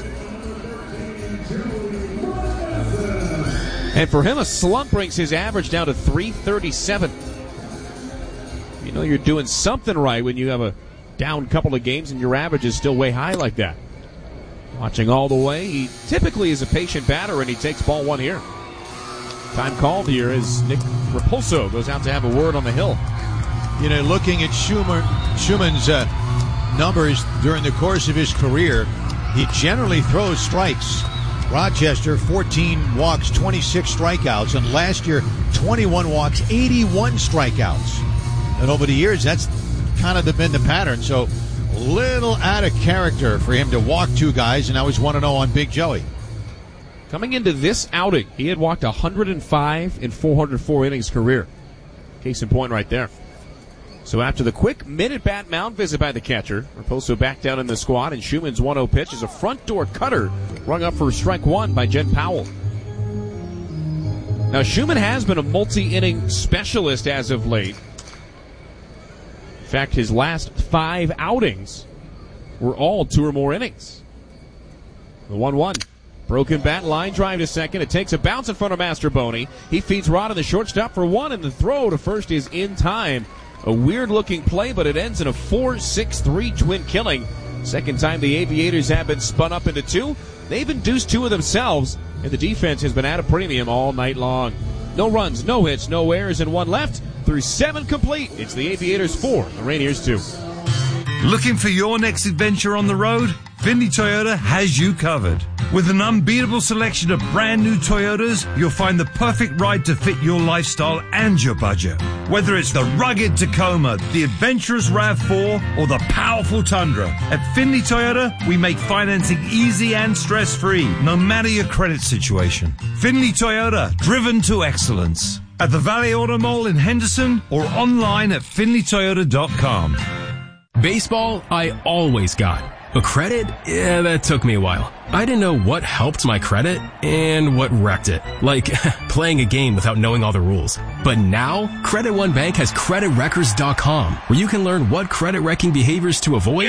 And for him, a slump brings his average down to three thirty-seven. You know you're doing something right when you have a down couple of games and your average is still way high like that. Watching all the way, he typically is a patient batter, and he takes ball one here. Time called here as Nick Repulso goes out to have a word on the hill. You know, looking at Schumann, Schumann's uh, numbers during the course of his career, he generally throws strikes. Rochester, fourteen walks, twenty-six strikeouts, and last year, twenty-one walks, eighty-one strikeouts. And over the years, that's kind of been the pattern. So, a little out of character for him to walk two guys, and now he's one and oh on Big Joey. Coming into this outing, he had walked one hundred five in four hundred four innings career. Case in point right there. So after the quick mid-at-bat mound visit by the catcher, Repulso back down in the squad, and Schumann's one oh pitch is a front-door cutter rung up for strike one by Jen Powell. Now, Schumann has been a multi-inning specialist as of late. In fact, his last five outings were all two or more innings. The one one. Broken bat, line drive to second. It takes a bounce in front of Masterboni. He feeds Rod in the shortstop for one, and the throw to first is in time. A weird-looking play, but it ends in a four six three twin killing. Second time the Aviators have been spun up into two. They've induced two of themselves, and the defense has been at a premium all night long. No runs, no hits, no errors, and one left. Through seven complete, it's the Aviators four, the Rainiers two. Looking for your next adventure on the road? Findlay Toyota has you covered. With an unbeatable selection of brand new Toyotas, you'll find the perfect ride to fit your lifestyle and your budget. Whether it's the rugged Tacoma, the adventurous RAV four, or the powerful Tundra, at Findlay Toyota, we make financing easy and stress-free, no matter your credit situation. Findlay Toyota, driven to excellence. At the Valley Auto Mall in Henderson, or online at findlay toyota dot com. Baseball, I always got. But credit? Yeah, that took me a while. I didn't know what helped my credit and what wrecked it. Like, playing a game without knowing all the rules. But now, Credit One Bank has credit wreckers dot com, where you can learn what credit-wrecking behaviors to avoid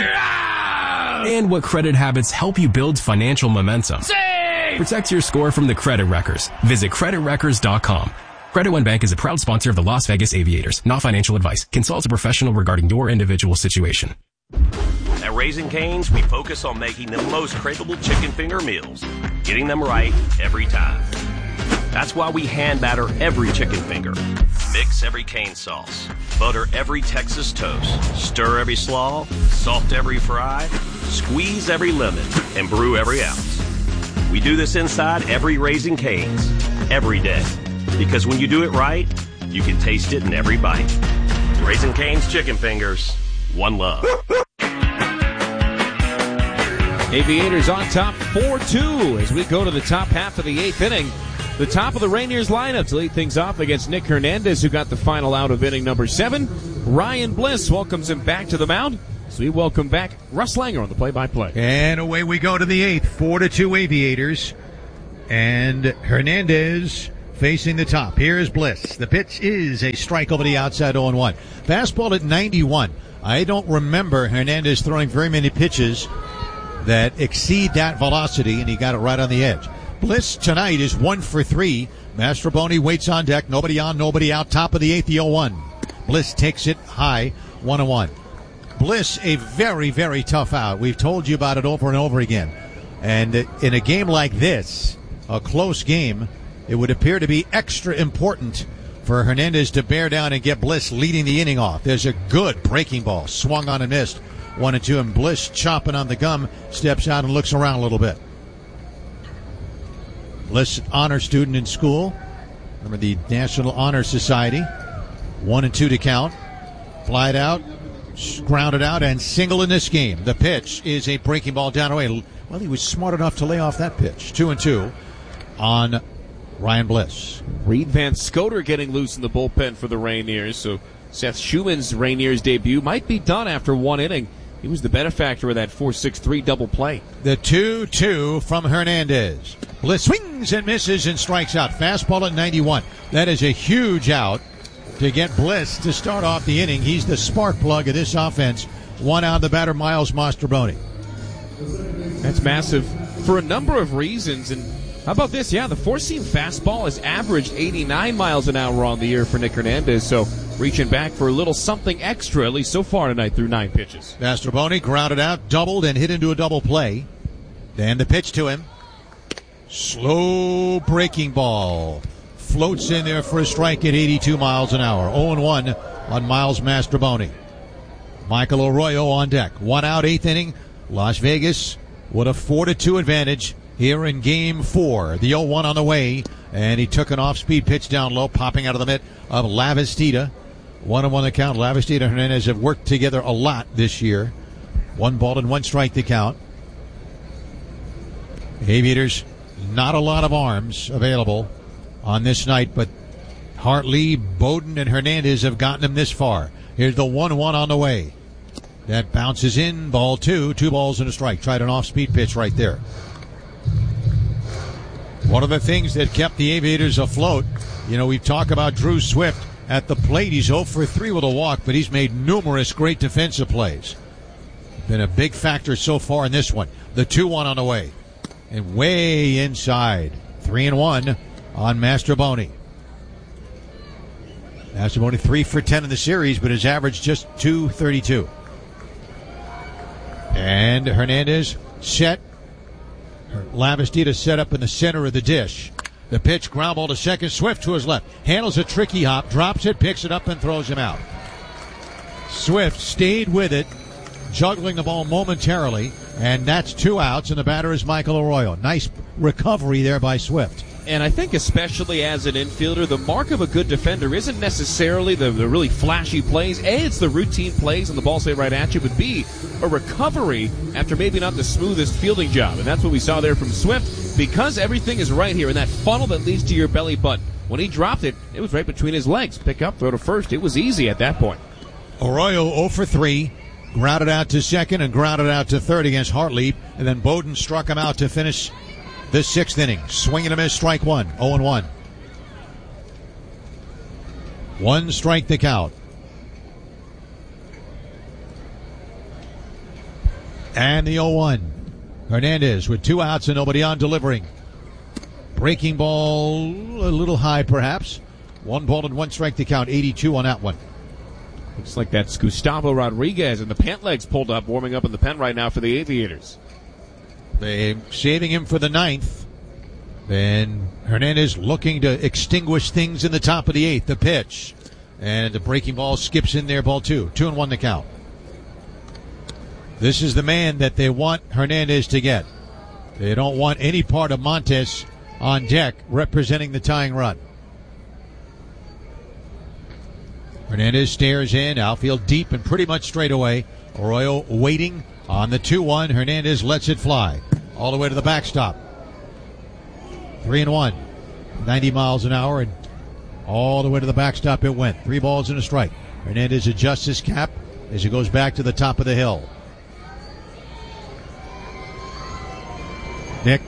and what credit habits help you build financial momentum. Save! Protect your score from the credit wreckers. Visit credit wreckers dot com. Credit One Bank is a proud sponsor of the Las Vegas Aviators. Not financial advice. Consult a professional regarding your individual situation. At Raising Cane's, we focus on making the most craveable chicken finger meals, getting them right every time. That's why we hand batter every chicken finger, mix every cane sauce, butter every Texas toast, stir every slaw, salt every fry, squeeze every lemon, and brew every ounce. We do this inside every Raising Cane's, every day. Because when you do it right, you can taste it in every bite. Raising Cane's Chicken Fingers, one love. Aviators on top four two as we go to the top half of the eighth inning. The top of the Rainiers lineup to lead things off against Nick Hernandez, who got the final out of inning number seven. Ryan Bliss welcomes him back to the mound. So we welcome back Russ Langer on the play-by-play. And away we go to the eighth. Four to two Aviators. And Hernandez facing the top. Here's Bliss. The pitch is a strike over the outside, oh and one. Fastball at ninety-one. I don't remember Hernandez throwing very many pitches that exceed that velocity, and he got it right on the edge. Bliss tonight is one for three. Mastrobuoni waits on deck. Nobody on, nobody out. Top of the eighth, the oh one. Bliss takes it high, one and one. Bliss, a very, very tough out. We've told you about it over and over again. And in a game like this, a close game, it would appear to be extra important for Hernandez to bear down and get Bliss leading the inning off. There's a good breaking ball, swung on and missed. One and two, and Bliss chopping on the gum, steps out and looks around a little bit. Bliss, honor student in school. Remember the National Honor Society. One and two to count. Flied out, grounded out, and single in this game. The pitch is a breaking ball down away. Well, he was smart enough to lay off that pitch. Two and two on Ryan Bliss. Reed Van Scoter getting loose in the bullpen for the Rainiers. So Seth Schumann's Rainiers debut might be done after one inning. He was the benefactor of that four six three double play. The two two from Hernandez. Bliss swings and misses and strikes out. Fastball at ninety-one. That is a huge out to get Bliss to start off the inning. He's the spark plug of this offense. One out of the batter, Miles Mastrobuoni. That's massive for a number of reasons. And how about this? Yeah, the four-seam fastball has averaged eighty-nine miles an hour on the year for Nick Hernandez. So reaching back for a little something extra, at least so far tonight through nine pitches. Mastrobuoni grounded out, doubled, and hit into a double play. Then the pitch to him. Slow breaking ball. Floats in there for a strike at eighty-two miles an hour. oh and one on Miles Mastrobuoni. Michael Arroyo on deck. One out, eighth inning. Las Vegas with a four to two advantage here in game four. The oh one on the way, and he took an off-speed pitch down low, popping out of the mitt of Lavastida. One and one the count. Lavastida and Hernandez have worked together a lot this year. One ball and one strike to count. Aviators, not a lot of arms available on this night, but Hartley, Bowden, and Hernandez have gotten them this far. Here's the one one on the way. That bounces in, ball two, two balls and a strike. Tried an off-speed pitch right there. One of the things that kept the Aviators afloat, you know, we talk about Drew Swift at the plate. He's oh for three with a walk, but he's made numerous great defensive plays. Been a big factor so far in this one. The two one on the way. And way inside. Three and one on Mastrobuoni. Mastrobuoni three for ten in the series, but his average just two thirty-two. And Hernandez set. Lavastida set up in the center of the dish. The pitch, ground ball to second. Swift to his left. Handles a tricky hop, drops it, picks it up, and throws him out. Swift stayed with it, juggling the ball momentarily, and that's two outs, and the batter is Michael Arroyo. Nice recovery there by Swift. And I think especially as an infielder, the mark of a good defender isn't necessarily the, the really flashy plays. A, it's the routine plays and the ball stay right at you, but B, a recovery after maybe not the smoothest fielding job. And that's what we saw there from Swift, because everything is right here in that funnel that leads to your belly button. When he dropped it, it was right between his legs. Pick up, throw to first. It was easy at that point. Arroyo oh for three. Grounded out to second and grounded out to third against Hartley. And then Bowden struck him out to finish the sixth inning. Swinging a miss, strike one. oh and one. One strike the count. And the oh one. Hernandez with two outs and nobody on, delivering. Breaking ball a little high perhaps. One ball and one strike to count. eighty-two on that one. Looks like that's Gustavo Rodriguez, and the pant legs pulled up, warming up in the pen right now for the Aviators. They're saving him for the ninth. Then Hernandez looking to extinguish things in the top of the eighth. The pitch. And the breaking ball skips in there, ball two. Two and one to count. This is the man that they want Hernandez to get. They don't want any part of Montes on deck representing the tying run. Hernandez stares in, outfield deep and pretty much straight away. Arroyo waiting on the two one. Hernandez lets it fly all the way to the backstop. Three and one. ninety miles an hour, and all the way to the backstop it went. Three balls and a strike. Hernandez adjusts his cap as he goes back to the top of the hill. Nick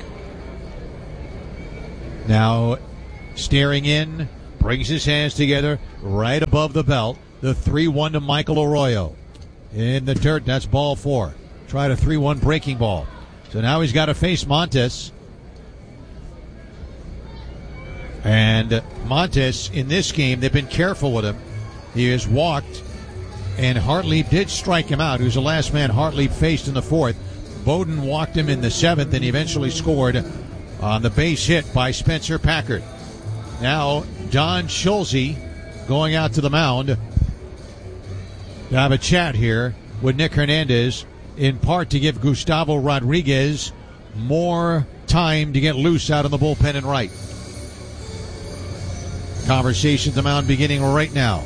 now staring in, brings his hands together right above the belt. The three one to Michael Arroyo. In the dirt, that's ball four. Tried a three one breaking ball. So now he's got to face Montes. And Montes, in this game, they've been careful with him. He has walked, and Hartlieb did strike him out. He was the last man Hartlieb faced in the fourth. Bowden walked him in the seventh, and he eventually scored on the base hit by Spencer Packard. Now, Don Schulze going out to the mound to have a chat here with Nick Hernandez, in part to give Gustavo Rodriguez more time to get loose out in the bullpen and right. Conversation at the mound beginning right now.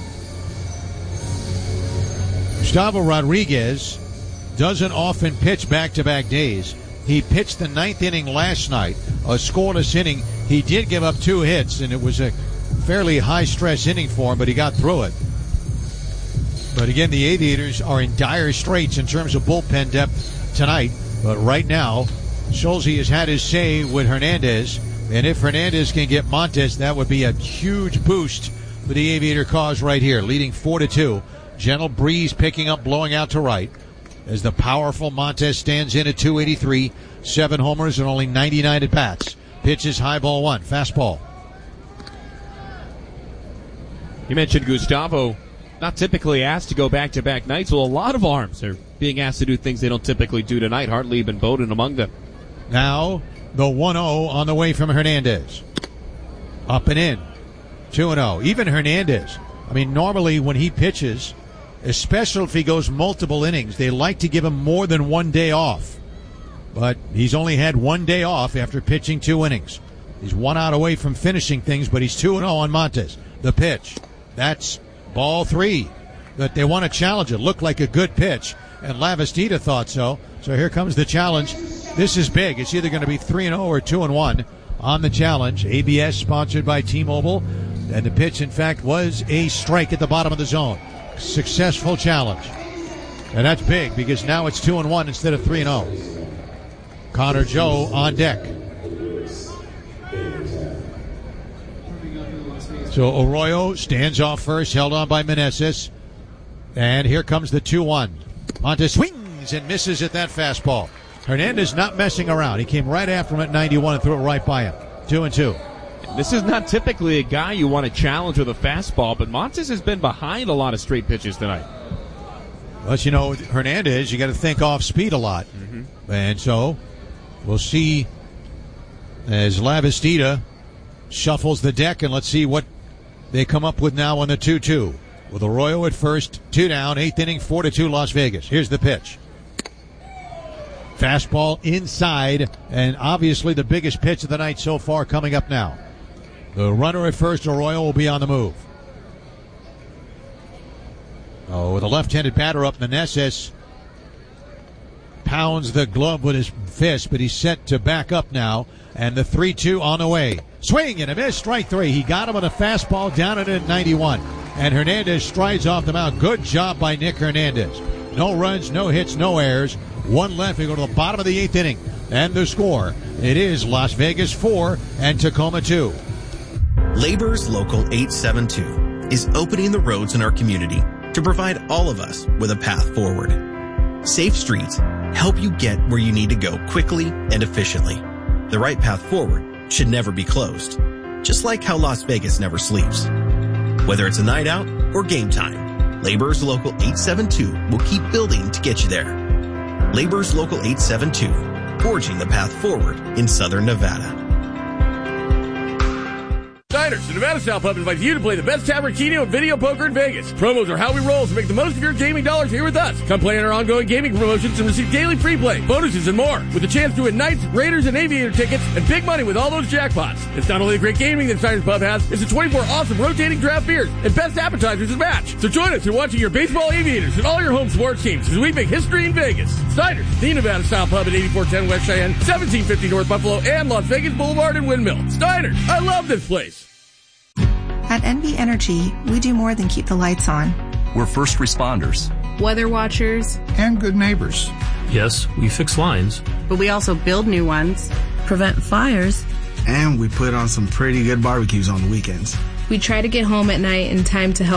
Gustavo Rodriguez doesn't often pitch back-to-back days. He pitched the ninth inning last night, a scoreless inning. He did give up two hits, and it was a fairly high-stress inning for him, but he got through it. But again, the Aviators are in dire straits in terms of bullpen depth tonight. But right now, Schulze has had his say with Hernandez. And if Hernandez can get Montes, that would be a huge boost for the Aviator cause right here, leading four to two. Gentle breeze picking up, blowing out to right, as the powerful Montes stands in at two eighty-three, seven homers and only ninety-nine at bats. Pitches high ball one, fastball. You mentioned Gustavo, not typically asked to go back-to-back nights. Well, a lot of arms are being asked to do things they don't typically do tonight. Hartlieb and Bowden among them. Now, the one oh on the way from Hernandez. Up and in. two and oh. Even Hernandez. I mean, normally when he pitches, especially if he goes multiple innings, they like to give him more than one day off. But he's only had one day off after pitching two innings. He's one out away from finishing things, but he's two and oh on Montes. The pitch. That's ball three. That they want to challenge it. Looked like a good pitch, and Lavastida thought so. So here comes the challenge. This is big. It's either going to be three and oh or two and one on the challenge. A B S sponsored by T-Mobile. And the pitch, in fact, was a strike at the bottom of the zone. Successful challenge. And that's big because now it's two and one instead of three and oh. Connor Joe on deck. So Arroyo stands off first, held on by Meneses. And here comes the two one. Montes swings and misses at that fastball. Hernandez not messing around. He came right after him at ninety-one and threw it right by him. Two and two. This is not typically a guy you want to challenge with a fastball, but Montes has been behind a lot of straight pitches tonight. Well, you know, Hernandez, you got to think off speed a lot. Mm-hmm. And so we'll see as Lavastida shuffles the deck, and let's see what they come up with now on the two two. With Arroyo at first, two down, eighth inning, four to two Las Vegas. Here's the pitch. Fastball inside, and obviously the biggest pitch of the night so far coming up now. The runner at first, Arroyo, will be on the move. Oh, with a left-handed batter up, Meneses pounds the glove with his fist, but he's set to back up now, and the three two on the way. Swing and a miss, strike three. He got him on a fastball down at ninety-one, and Hernandez strides off the mound. Good job by Nick Hernandez. No runs, no hits, no errors. One left. We go to the bottom of the eighth inning. And the score, it is Las Vegas four and Tacoma two. Labor's Local eight seven two is opening the roads in our community to provide all of us with a path forward. Safe streets help you get where you need to go quickly and efficiently. The right path forward should never be closed, just like how Las Vegas never sleeps. Whether it's a night out or game time, Labor's Local eight seven two will keep building to get you there. Labor's Local eight seven two, forging the path forward in Southern Nevada. Steiner's, the Nevada Style Pub, invites you to play the best tavern, keno, and video poker in Vegas. Promos are how we roll, so make the most of your gaming dollars here with us. Come play in our ongoing gaming promotions and receive daily free play, bonuses, and more, with a chance to win Knights, Raiders, and Aviator tickets, and big money with all those jackpots. It's not only the great gaming that Steiner's Pub has, it's the twenty-four awesome rotating draft beers and best appetizers and match. So join us in watching your baseball, Aviators, and all your home sports teams as we make history in Vegas. Steiner's, the Nevada Style Pub at eighty-four ten West Cheyenne, seventeen fifty North Buffalo, and Las Vegas Boulevard and Windmill. Steiner's, I love this place. At N V Energy, we do more than keep the lights on. We're first responders, weather watchers, and good neighbors. Yes, we fix lines, but we also build new ones, prevent fires, and we put on some pretty good barbecues on the weekends. We try to get home at night in time to help